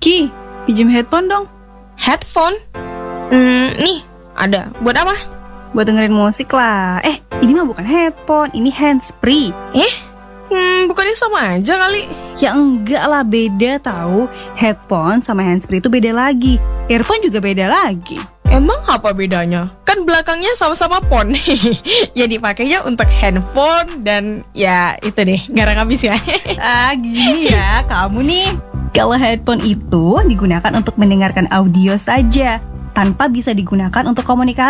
Ki, pinjam headphone dong. Headphone? Nih, ada. Buat apa? Buat dengerin musik lah. Ini mah bukan headphone, ini handsfree. Bukannya sama aja kali? Ya enggak lah, beda tahu. Headphone sama handsfree itu beda lagi. Earphone juga beda lagi. Emang apa bedanya? Kan belakangnya sama-sama phone. Ya dipakainya untuk handphone dan ya itu deh, garang habis ya. Gini ya, kamu nih. Kalau headphone itu digunakan untuk mendengarkan audio saja, tanpa bisa digunakan untuk komunikasi.